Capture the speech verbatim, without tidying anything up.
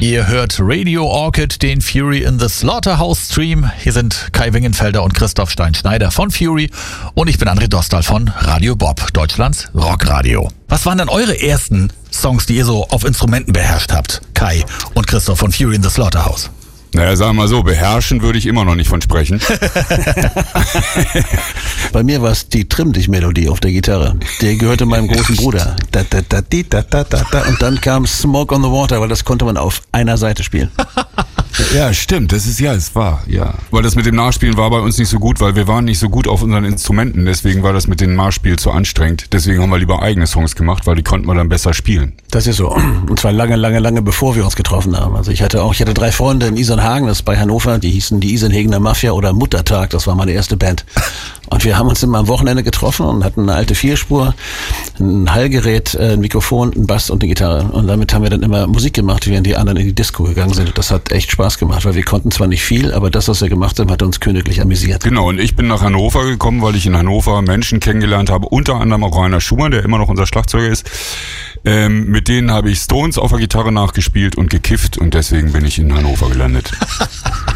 Ihr hört Radio Orchid, den Fury in the Slaughterhouse Stream. Hier sind Kai Wingenfelder und Christoph Stein-Schneider von Fury und ich bin André Dostal von Radio Bob, Deutschlands Rockradio. Was waren denn eure ersten Songs, die ihr so auf Instrumenten beherrscht habt, Kai und Christoph von Fury in the Slaughterhouse? Naja, sagen wir mal so, beherrschen würde ich immer noch nicht von sprechen. Bei mir war es die Trimm dich Melodie auf der Gitarre. Der gehörte meinem großen Bruder. Da, da, da, di, da, da, da, da. Und dann kam Smoke on the Water, weil das konnte man auf einer Seite spielen. Ja, stimmt, das ist ja, es war, ja. Weil das mit dem Nachspielen war bei uns nicht so gut, weil wir waren nicht so gut auf unseren Instrumenten, deswegen war das mit dem Nachspiel zu anstrengend. Deswegen haben wir lieber eigene Songs gemacht, weil die konnten wir dann besser spielen. Das ist so. Und zwar lange, lange, lange bevor wir uns getroffen haben. Also ich hatte auch, ich hatte drei Freunde in Isernhagen, das ist bei Hannover, die hießen die Isernhagener Mafia oder Muttertag, das war meine erste Band. Und wir haben uns immer am Wochenende getroffen und hatten eine alte Vierspur, ein Hallgerät, ein Mikrofon, ein Bass und eine Gitarre. Und damit haben wir dann immer Musik gemacht, während die anderen in die Disco gegangen sind. Das hat echt Spaß gemacht, weil wir konnten zwar nicht viel, aber das, was wir gemacht haben, hat uns königlich amüsiert. Genau, und ich bin nach Hannover gekommen, weil ich in Hannover Menschen kennengelernt habe, unter anderem auch Rainer Schumann, der immer noch unser Schlagzeuger ist. Ähm, mit denen habe ich Stones auf der Gitarre nachgespielt und gekifft und deswegen bin ich in Hannover gelandet.